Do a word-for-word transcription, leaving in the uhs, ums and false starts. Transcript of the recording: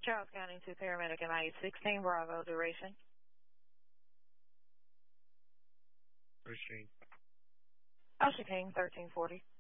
Charles County to paramedic M I A sixteen, Bravo, duration. Pushing. Ocean King, thirteen forty.